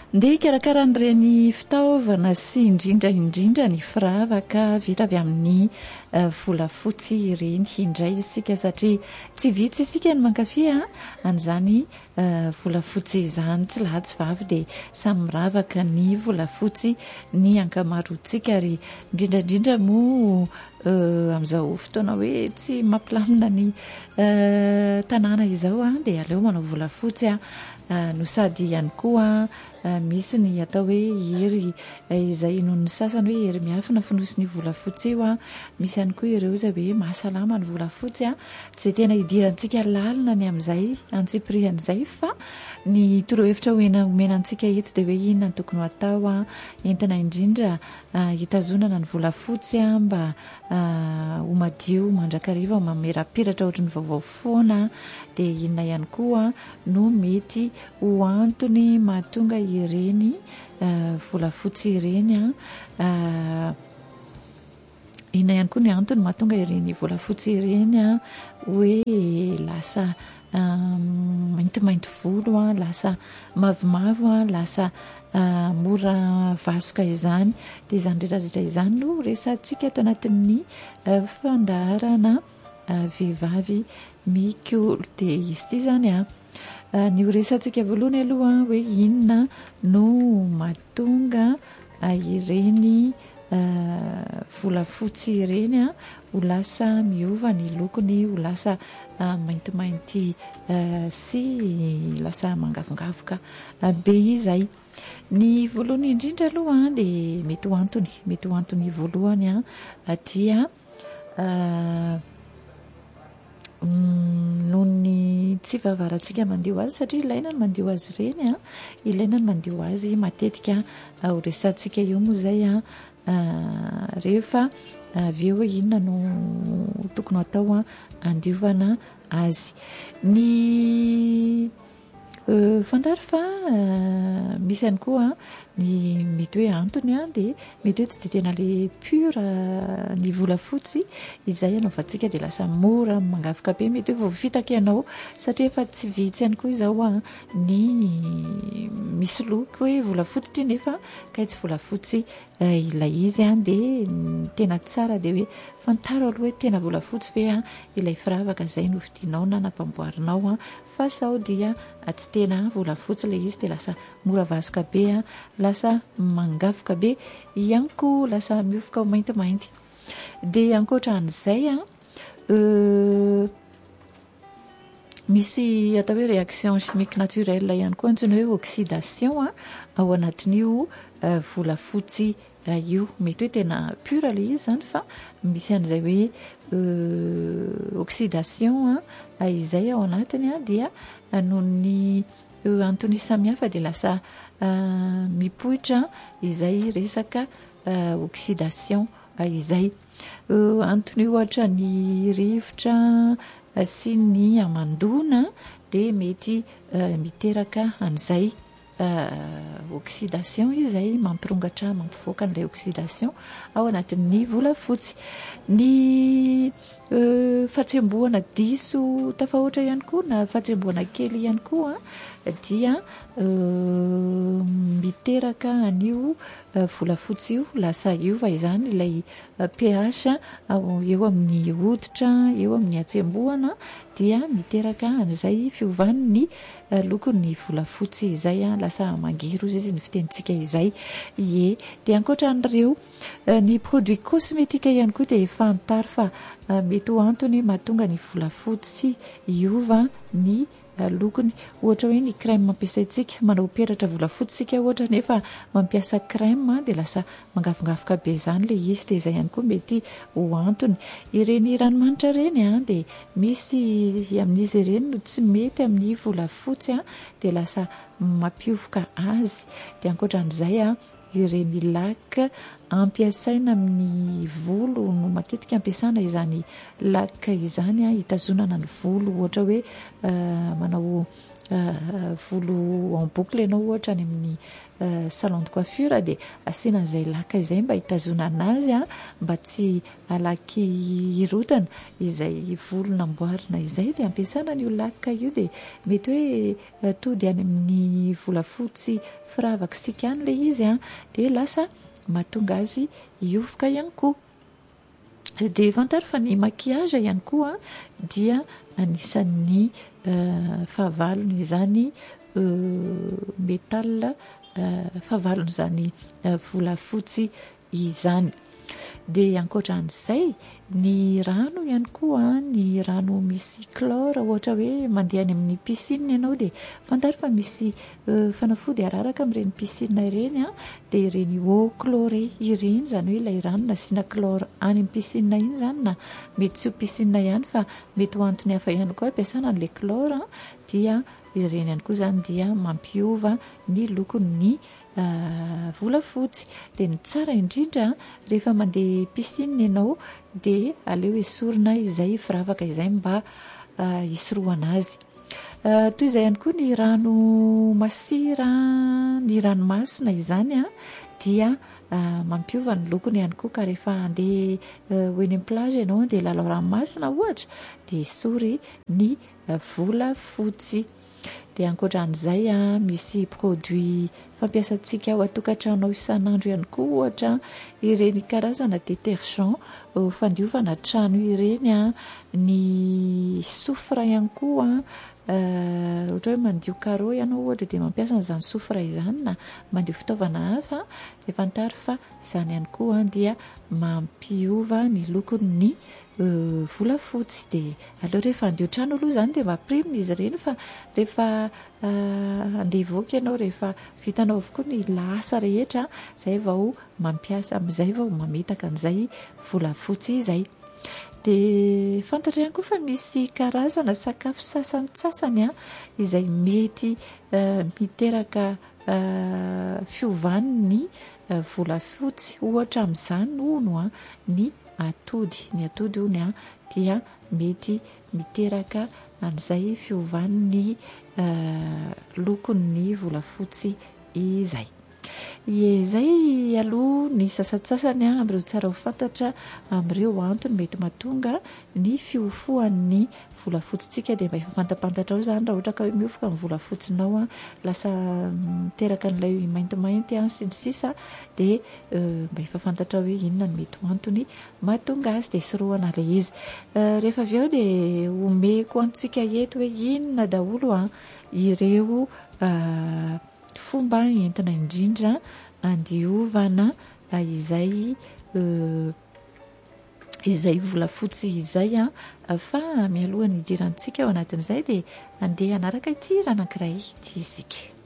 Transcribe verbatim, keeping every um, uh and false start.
ndeha ikarakaranyireny fitaovana sy indrindra indrindra ny firavaka vita avy amin'ny uh, volafotsy ireny indray isika satria tsy vitsy isika ny mankafy an'izany uh, volafotsy izany tsy lahy tsy vavy dia samy miravaka ny volafotsy ny ankamaroantsika ary indrindra indrindra moa uh, amin'izao fotoana hoe tsy mampilamina ny uh, tanàna izao a dia aleo manao volafotsy a uh, no sady ihany koa Uh, misy ny atao hoe hery uh, izay noho ny sasany hoe hery miafina finosy ny volafotsy io a misy ihany koa ireo izay hoe mahasalama ny volafotsy a tsy tena idirantsika lalina ny amin'izay antsiprihan'izay fa ny torohevitra hoena omenantsika eto dia hoe inona ny tokony atao a entina indrindra uh, hitazonana ny volafotsy a mba uh, ho madio mandrakariva mamerapiratra ohatry ny vaovao foana dia inona ihany koa no mety ho antony mahatonga ireny uh, volafotsy ireny a uh, inona ihany koa ny antony mahatonga ireny volafotsy ireny a hoe lasa um, maintimainty volo a lasa mavomavo a lasa uh, mora vasoka izany dia izany rehetrarehetra izany no resantsika ato anatin'ny uh, fandaharana uh, vehivavy mikolo dia izy ity zany a Uh, ny horesantsika voalohany aloha hoe inona no mahatonga uh, ireny uh, volafotsy ireny a ho lasa miova ny lokony ho lasa uh, maintimainty uh, sy lasa mangavongavoka uh, be izay. Ny voalohany indrindra aloha dia mety ho antony mety ho antony voalohany a dia uh, Mm, noho ny tsy vavarantsika mandeho azy satria ilaina ny mandeho azy ireny a ilaina ny mandeho azy matetika uh, ho resantsika eo moa izay a uh, rehefa uh, avy eo hoe inona no tokony atao a andiovana azy ny uh, fandary fa uh, misy ihany koa ny mety hoe antony a dia mety hoe tsy dia tena le pura ny volafotsy izay anaovantsika dia lasa mora mangavoka be mety hoe voavitaka ianao satria efa tsy vitsy ihany koa izao a ny misy loko hoe volafotsy ity nefa kay tsy volafotsy uh, ilay izy a dia tena tsara dia hoe fantaro aloha hoe tena volafotsy ve a ilay firavaka izay novidianao na napamboarinao a fa sao dia tsy tena volafotsy ilay izy dia lasa mora vasoka be a lasa mangavoka be ihany koa lasa miofoka ho maintimainty dia ankoatra an'izay a uh, misy atao hoe réaction chimique naturelle ihany koa antsoina hoe oxydation a ao anatin'io uh, volafotsy uh, io mety hoe tena pura le izy zany fa misy an'izay hoe uh, oxydation a uh, izay ao anatiny a dia uh, noho ny uh, antony samihafa dia lasa uh, mipoitra izay resaka uh, oxydation uh, izay uh, antony ohatra ny rivotra uh, sy ny amandona dia mety uh, miteraka an'izay uh, oxydation izay mampirongatra mampivoaka n'ilay oxydation ao anatin'ny volafotsy ny uh, fatsemboana diso tafahoatra ihany koa na fatsemboana kely ihany koa dia uh, miteraka an'io uh, volafotsy io lasa iova izany ilay uh, pH uh, eo amin'ny hoditra eo amin'ny atsemboana dia miteraka an'izay fiovan'ny uh, lokon'ny volafotsy izay a lasa mangero izy ny fitenitsika izay ie dia ankoatra an'ireo uh, ny produit cosmétique ihany koa dia fantaro fa uh, mety ho antony mahatonga ny volafotsy iova ny lokony ohatra hoe ny crème mampiasaintsika manao peratra volafotsysika ohatra nefa mampiasa crème dia lasa mangavongavoka be izany le izy dia izay ihany koa mety ho antony ireny ranomanitra ireny a dia misy amin'izy ireny no tsy mety amin'ny volafotsy a dia lasa mampiofoka azy dia ankoatra an'izay a ireny laka ampiasaina amin'ny volo no matetika ampiasana izany laka izany a hitazonana ny volo ohatra hoe uh, manao volo en boucle ianao ohatra any amin'ny salon de coiffure dia asiana an'izay laka izay mba hitazonana azy a mba tsy alaky hirotana izay volo namboarina izay dia ampiasana io laka io dia mety hoe tody any amin'ny volafotsy firavaka sika any ilay izy a dia lasa mahatonga azy hiofoka ihany koa. Dia fantaro fa ny maquillage ihany koa dia anisan'ny fahavalony izany métal fahavalony izany volafotsy izany. Dia ankoatran'izay ny rano ihany koa ny rano misy chlore ohatra hoe mandeha any amin'ny piscine ianao dia fantaro fa misy fanafody araraka amin'ireny piscine ireny a dia ireny eau chlorée ireny izany hoe ilay rano nasiana chlore any amin'ny piscine iny izany na mety tsy ho piscine ihany fa mety ho antony hafa ihany koa ampiasana an'ilay chlore dia ireny ihany koa izany dia mampiova ny lokon'ny volafotsy. Dia ny tsara indrindra rehefa mandeha piscine ianao dia aleo esorina izay firavaka izay mba hisorohana azy. Toy izay ihany koa ny rano masira ny ranomasina izany a dia mampiova ny lokony ihany koa ka rehefa andeha ho eny amin'ny plage ianao dia lalao ranomasina ohatra dia esory ny volafotsy. Dia ankoatran'izay a misy produit fampiasantsika ao atokantrano isan'andro ihany koa ohatra ireny karazana détergent fandiovana trano ireny a ny soufre ihany koa ohatra hoe mandio carreau ianao ohatra dia mampiasa an'izany soufre izany na mandio fitaovana hafa dia fantaro fa izany ihany koa dia mampiova ny lokon'ny volafotsy. Dia aleo rehefa andio trano aloha izany dia mampirimina izy ireny fa rehefa andeha hivoaka ianao rehefa vitanao avokoa ny lasa rehetra izay vao mampiasa amin'izay vao mametaka an'izay volafotsy izay. Dia fantatra ihany koa fa misy karazana sakafo sasany-tsasany a izay mety miteraka fiovan'ny volafotsy ohatra amin'izany hono a ny atody. Ny atody hono a dia mety miteraka an'izay fiovan'ny lokon'ny volafotsy izay. Izay aloha ny sasatsasany amin'ireo tsara ho fantatra amin'ireo antony mety mahatonga ny fiofoan'ny volafotsitsika dia mba efa fantapantatra ao izany raha ohatra ka hoe miofoka amin'ny volafotsinao a lasa miteraka an'ilay maintimainty sy ny sisa dia mba efa fantatra hoe inona ny mety ho antony mahatonga azy dia sorohana ilay izy. Rehefa avy eo dia omeko antsika eto hoe inona daholo a ireo fomba entina indrindra andiovana izay izay volafotsy izay a fa mialohan'ny idirantsika ao anatin'izay dia andeha anaraka ity raha anankiray ity isika.